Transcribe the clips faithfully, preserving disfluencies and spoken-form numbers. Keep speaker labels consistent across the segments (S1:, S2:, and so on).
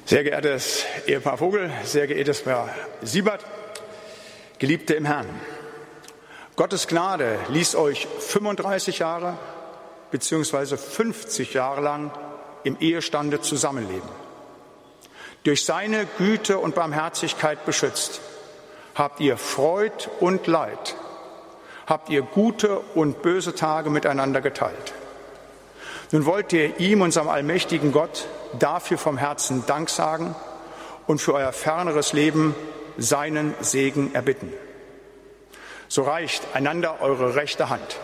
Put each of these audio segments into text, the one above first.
S1: Sehr geehrtes Ehepaar Vogel, sehr geehrtes Paar Siebert, Geliebte im Herrn. Gottes Gnade ließ euch fünfunddreißig Jahre bzw. fünfzig Jahre lang im Ehestande zusammenleben. Durch seine Güte und Barmherzigkeit beschützt, habt ihr Freud und Leid, habt ihr gute und böse Tage miteinander geteilt. Nun wollt ihr ihm, unserem allmächtigen Gott, dafür vom Herzen Dank sagen und für euer ferneres Leben seinen Segen erbitten. So reicht einander eure rechte Hand.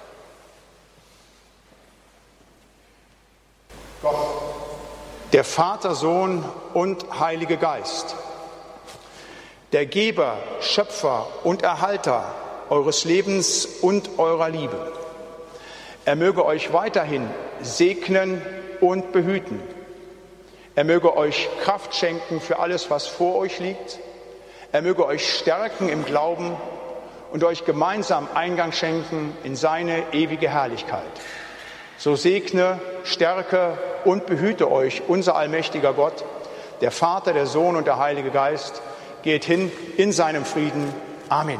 S1: Gott, der Vater, Sohn und Heilige Geist, der Geber, Schöpfer und Erhalter eures Lebens und eurer Liebe, er möge euch weiterhin segnen und behüten. Er möge euch Kraft schenken für alles, was vor euch liegt. Er möge euch stärken im Glauben und euch gemeinsam Eingang schenken in seine ewige Herrlichkeit. So segne, stärke und behüte euch unser allmächtiger Gott, der Vater, der Sohn und der Heilige Geist. Geht hin in seinem Frieden. Amen.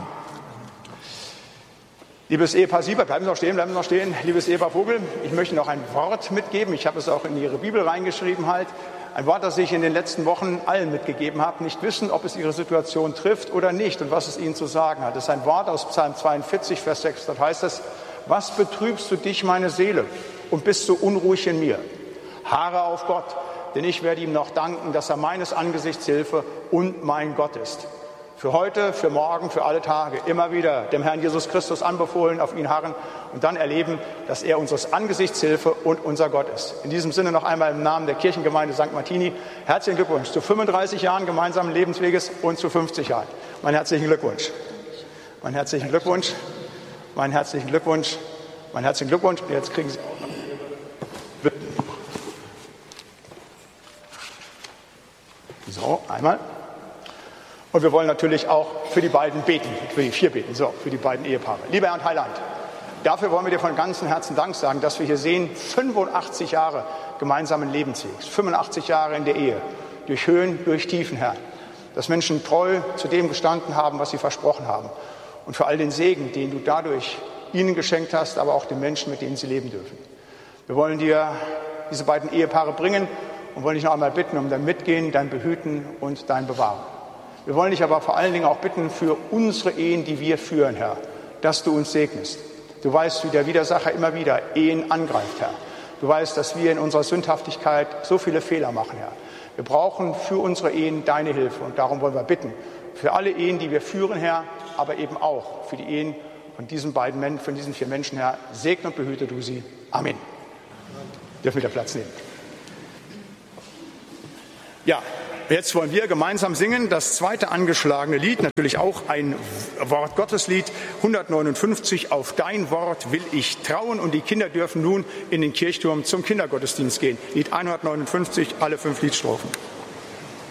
S1: Liebes Ehepaar Siebert, bleiben Sie noch stehen, bleiben Sie noch stehen. Liebes Ehepaar Vogel, ich möchte noch ein Wort mitgeben. Ich habe es auch in Ihre Bibel reingeschrieben halt. Ein Wort, das ich in den letzten Wochen allen mitgegeben habe. Nicht wissen, ob es Ihre Situation trifft oder nicht und was es Ihnen zu sagen hat. Das ist ein Wort aus Psalm zweiundvierzig, Vers sechs. Dort heißt es: Was betrübst du dich, meine Seele, und bist so unruhig in mir? Harre auf Gott, denn ich werde ihm noch danken, dass er meines Angesichts Hilfe und mein Gott ist. Für heute, für morgen, für alle Tage immer wieder dem Herrn Jesus Christus anbefohlen, auf ihn harren und dann erleben, dass er unseres Angesichts Hilfe und unser Gott ist. In diesem Sinne noch einmal im Namen der Kirchengemeinde Sankt Martini herzlichen Glückwunsch zu fünfunddreißig Jahren gemeinsamen Lebensweges und zu fünfzig Jahren. Meinen herzlichen Glückwunsch. Meinen herzlichen Glückwunsch. Meinen herzlichen Glückwunsch. Meinen herzlichen Glückwunsch. Jetzt kriegen Sie auch noch. So, einmal. Und wir wollen natürlich auch für die beiden beten, für die vier beten, so, für die beiden Ehepaare. Lieber Herr und Heiland, dafür wollen wir dir von ganzem Herzen Dank sagen, dass wir hier sehen, fünfundachtzig Jahre gemeinsamen Lebenswegs, fünfundachtzig Jahre in der Ehe, durch Höhen, durch Tiefen, Herr. Dass Menschen treu zu dem gestanden haben, was sie versprochen haben. Und für all den Segen, den du dadurch ihnen geschenkt hast, aber auch den Menschen, mit denen sie leben dürfen. Wir wollen dir diese beiden Ehepaare bringen und wollen dich noch einmal bitten um dein Mitgehen, dein Behüten und dein Bewahren. Wir wollen dich aber vor allen Dingen auch bitten für unsere Ehen, die wir führen, Herr, dass du uns segnest. Du weißt, wie der Widersacher immer wieder Ehen angreift, Herr. Du weißt, dass wir in unserer Sündhaftigkeit so viele Fehler machen, Herr. Wir brauchen für unsere Ehen deine Hilfe und darum wollen wir bitten, für alle Ehen, die wir führen, Herr, aber eben auch für die Ehen von diesen beiden Menschen, von diesen vier Menschen, Herr, segne und behüte du sie. Amen. Dürfen wir wieder Platz nehmen. Ja. Jetzt wollen wir gemeinsam singen das zweite angeschlagene Lied, natürlich auch ein Wort Gottes Lied, hundertneunundfünfzig, auf dein Wort will ich trauen, und die Kinder dürfen nun in den Kirchturm zum Kindergottesdienst gehen. Lied hundertneunundfünfzig, alle fünf Liedstrophen.